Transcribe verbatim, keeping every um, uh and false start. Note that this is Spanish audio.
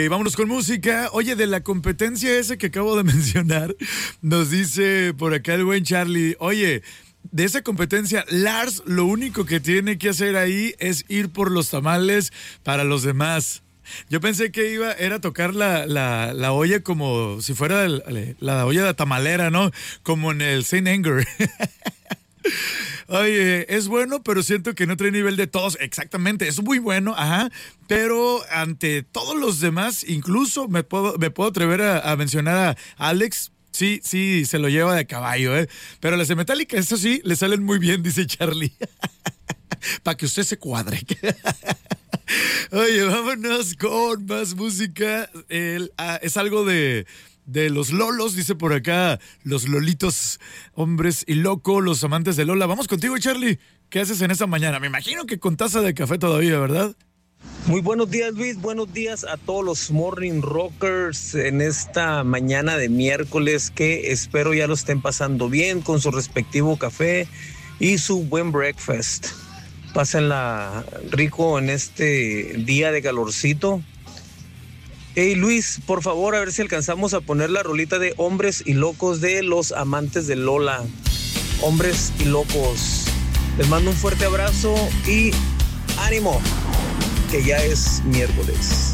Y vámonos con música. Oye, de la competencia esa que acabo de mencionar, nos dice por acá el buen Charlie, oye, de esa competencia, Lars lo único que tiene que hacer ahí es ir por los tamales para los demás. Yo pensé que iba, era tocar la, la, la olla como si fuera el, la olla de tamalera, ¿no? Como en el Saint Anger. Oye, es bueno, pero siento que no trae nivel de todos. Exactamente, es muy bueno, ajá. Pero ante todos los demás, incluso me puedo, me puedo atrever a, a mencionar a Alex. Sí, sí, se lo lleva de caballo, ¿eh? Pero las de Metallica, eso sí, le salen muy bien, dice Charlie. Para que usted se cuadre. Oye, vámonos con más música. El, ah, es algo de... de los Lolos, dice por acá, los Lolitos, hombres y loco, los amantes de Lola. Vamos contigo, Charlie. ¿Qué haces en esta mañana? Me imagino que con taza de café todavía, ¿verdad? Muy buenos días, Luis. Buenos días a todos los Morning Rockers en esta mañana de miércoles, que espero ya lo estén pasando bien con su respectivo café y su buen breakfast. Pásenla rico en este día de calorcito. Hey Luis, por favor, a ver si alcanzamos a poner la rolita de Hombres y Locos de los Amantes de Lola. Hombres y Locos. Les mando un fuerte abrazo y ánimo, que ya es miércoles.